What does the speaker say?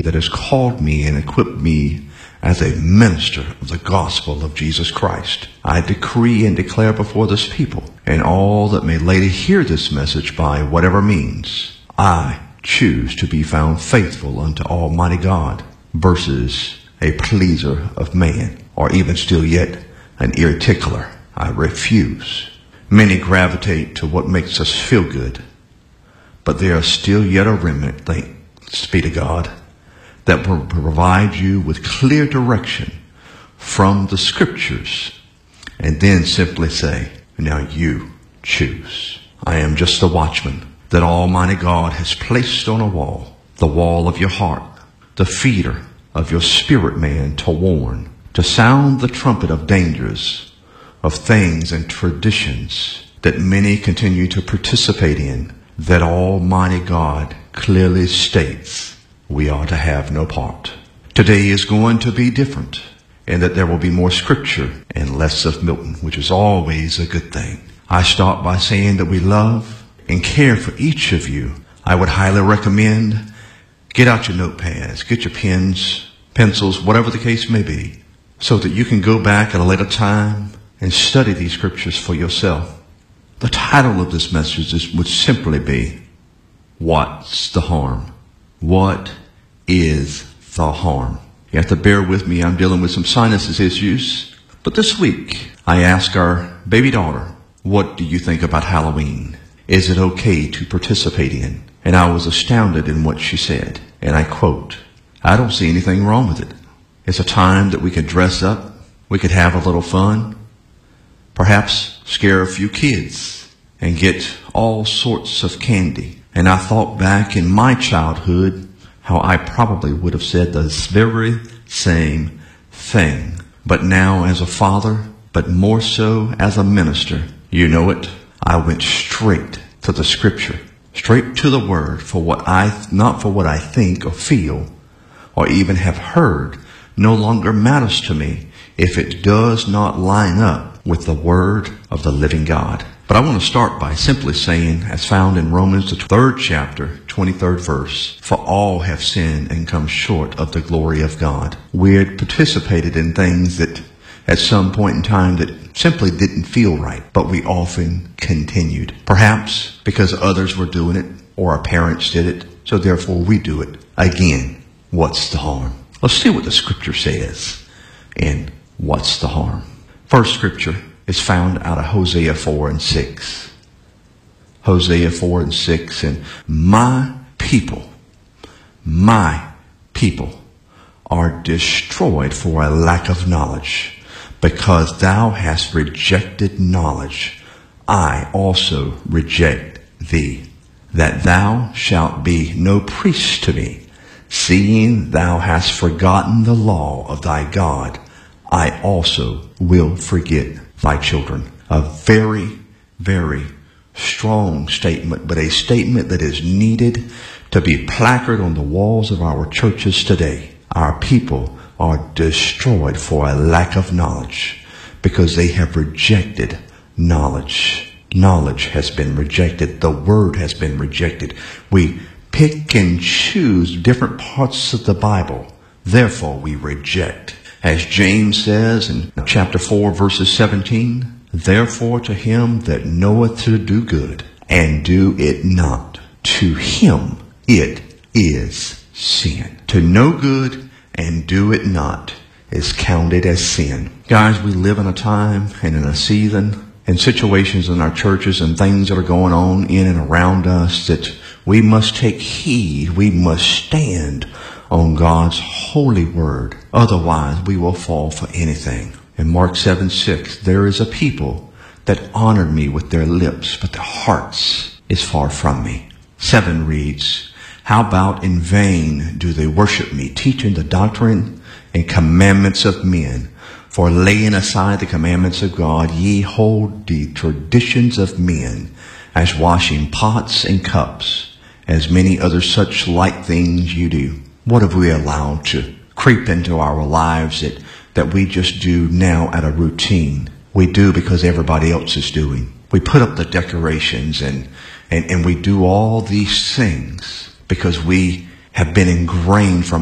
that has called me and equipped me as a minister of the gospel of Jesus Christ. I decree and declare before this people and all that may later hear this message by whatever means, I choose to be found faithful unto Almighty God versus a pleaser of man, or even still yet an ear tickler. I refuse. Many gravitate to what makes us feel good, but there are still yet a remnant, thanks be to God, that will provide you with clear direction from the scriptures and then simply say, now you choose. I am just a watchman that Almighty God has placed on a wall, the wall of your heart, the feeder of your spirit man, to warn, to sound the trumpet of dangers, of things and traditions that many continue to participate in, that Almighty God clearly states we are to have no part. Today is going to be different, and that there will be more scripture and less of Milton, which is always a good thing. I start by saying that we love and care for each of you. I would highly recommend, get out your notepads, get your pens, pencils, whatever the case may be, so that you can go back at a later time and study these scriptures for yourself. The title of this message would simply be, What's the Harm? What is the harm? You have to bear with me. I'm dealing with some sinus issues. But this week, I asked our baby daughter, what do you think about Halloween? Is it okay to participate in? And I was astounded in what she said. And I quote, I don't see anything wrong with it. It's a time that we could dress up. We could have a little fun. Perhaps scare a few kids and get all sorts of candy. And I thought back in my childhood how I probably would have said this very same thing. But now as a father, but more so as a minister, you know it, I went straight to the scripture, straight to the word, not for what I think or feel or even have heard, no longer matters to me if it does not line up with the word of the living God. But I want to start by simply saying, as found in Romans, the 3rd chapter, 23rd verse, for all have sinned and come short of the glory of God. We had participated in things that at some point in time that simply didn't feel right, but we often continued. Perhaps because others were doing it or our parents did it, so therefore we do it. Again, what's the harm? Let's see what the scripture says in what's the harm. First scripture is found out of Hosea 4 and 6. Hosea 4 and 6. And my people are destroyed for a lack of knowledge. Because thou hast rejected knowledge, I also reject thee, that thou shalt be no priest to me. Seeing thou hast forgotten the law of thy God, I also will forget thy children. A very, very strong statement, but a statement that is needed to be placarded on the walls of our churches today. Our people are destroyed for a lack of knowledge because they have rejected knowledge. Knowledge has been rejected. The word has been rejected. We pick and choose different parts of the Bible. Therefore, we reject. As James says in chapter 4, verses 17, therefore to him that knoweth to do good and do it not, to him it is sin. To know good and do it not is counted as sin. Guys, we live in a time and in a season and situations in our churches and things that are going on in and around us that we must take heed. We must stand on God's holy word. Otherwise, we will fall for anything. In Mark 7:6, there is a people that honored me with their lips, but their hearts is far from me. 7 reads, how about in vain do they worship me, teaching the doctrine and commandments of men? For laying aside the commandments of God, ye hold the traditions of men, as washing pots and cups, as many other such like things you do. What have we allowed to creep into our lives that we just do now at a routine? We do because everybody else is doing. We put up the decorations and we do all these things because we have been ingrained from